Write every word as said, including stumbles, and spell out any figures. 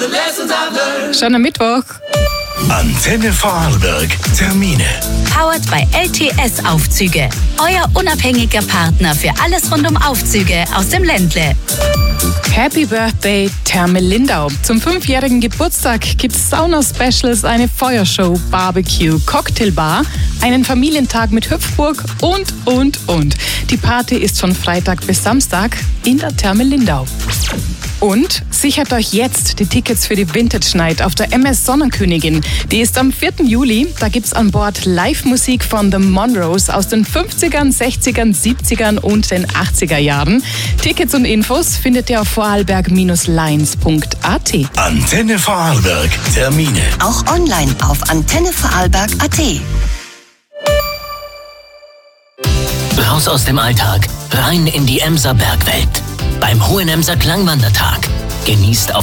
Schon am Mittwoch. Antenne Vorarlberg. Termine. Powered by L T S Aufzüge. Euer unabhängiger Partner für alles rund um Aufzüge aus dem Ländle. Happy Birthday, Therme Lindau. Zum fünfjährigen Geburtstag gibt's Sauna-Specials, eine Feuershow, Barbecue, Cocktailbar, einen Familientag mit Hüpfburg und, und, und. Die Party ist von Freitag bis Samstag in der Therme Lindau. Und sichert euch jetzt die Tickets für die Vintage Night auf der M S Sonnenkönigin. Die ist am vierten Juli. Da gibt's an Bord Live-Musik von The Monroes aus den fünfzigern, sechzigern, siebzigern und den achtziger Jahren. Tickets und Infos findet ihr auf vorarlberg Bindestrich lines punkt a t. Antenne Vorarlberg. Termine. Auch online auf antenne vorarlberg punkt a t. Raus aus dem Alltag, rein in die Emser Bergwelt. Beim Hohenemser Klangwandertag. Genießt auf